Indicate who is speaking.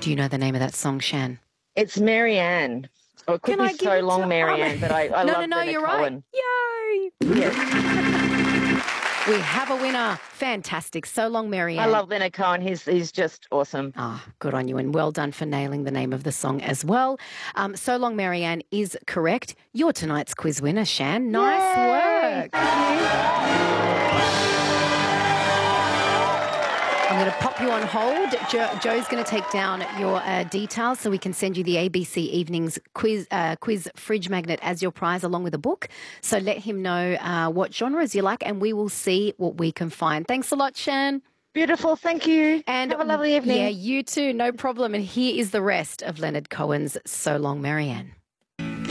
Speaker 1: Do you know the name of that song, Shan?
Speaker 2: It's Marianne. Or it could be So Long Marianne, but I love Leonard
Speaker 1: you're
Speaker 2: Cohen.
Speaker 1: Right. Yay!
Speaker 2: Yes.
Speaker 1: We have a winner. Fantastic. So Long Marianne.
Speaker 2: I love Leonard Cohen. He's just awesome.
Speaker 1: Good on you, and well done for nailing the name of the song as well. So Long Marianne is correct. You're tonight's quiz winner, Shan. Nice work. I'm going to pop you on hold. Joe's going to take down your details so we can send you the ABC Evenings quiz fridge magnet as your prize along with a book. So let him know what genres you like and we will see what we can find. Thanks a lot, Shan.
Speaker 2: Beautiful. Thank you. And have a lovely evening.
Speaker 1: Yeah, you too. No problem. And here is the rest of Leonard Cohen's So Long Marianne.